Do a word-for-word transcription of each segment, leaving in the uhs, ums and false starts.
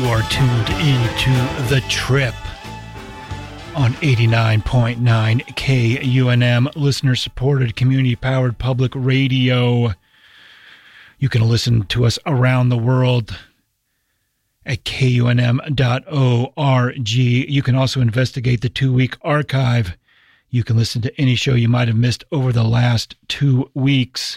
You are tuned into The Trip on eighty-nine point nine K U N M, listener-supported, community-powered public radio. You can listen to us around the world at K U N M dot org. You can also investigate the two-week archive. You can listen to any show you might have missed over the last two weeks,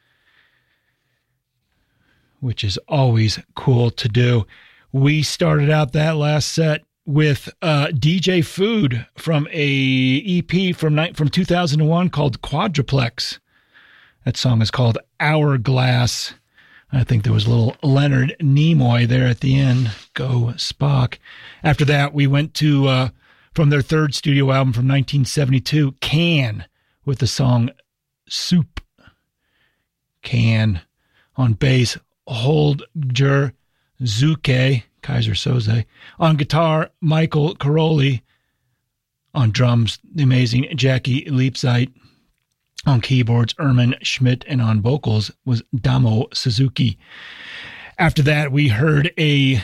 which is always cool to do. We started out that last set with uh, D J Food from a E P from from two thousand one called Quadruplex. That song is called Hourglass. I think there was a little Leonard Nimoy there at the end. Go Spock. After that, we went to, uh, from their third studio album from nineteen seventy-two, Can, with the song Soup. Can. On bass, Holger Zuke, Kaiser Soze. On guitar, Michael Caroli. On drums, the amazing Jackie Leapzeit. On keyboards, Ermin Schmidt. And on vocals was Damo Suzuki. After that, we heard a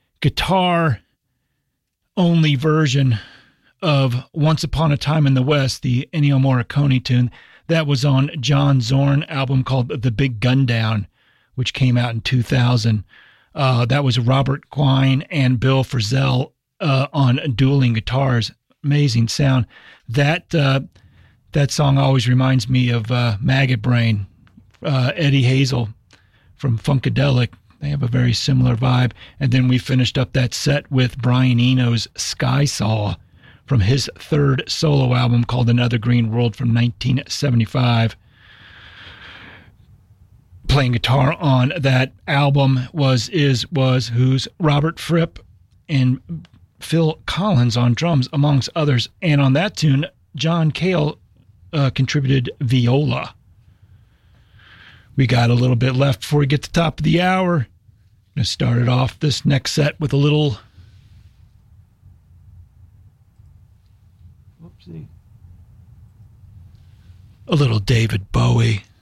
guitar-only version of Once Upon a Time in the West, the Ennio Morricone tune. That was on John Zorn album called The Big Gun Down, which came out in two thousand. Uh, that was Robert Quine and Bill Frisell uh, on dueling guitars. Amazing sound. That uh, that song always reminds me of uh, Maggot Brain, uh, Eddie Hazel from Funkadelic. They have a very similar vibe. And then we finished up that set with Brian Eno's Sky Saw from his third solo album called Another Green World from nineteen seventy-five. Playing guitar on that album was, is, was, who's Robert Fripp and Phil Collins on drums, amongst others. And on that tune, John Cale uh, contributed viola. We got a little bit left before we get to the top of the hour. I'm going to start it off this next set with a little... Whoopsie. A little David Bowie.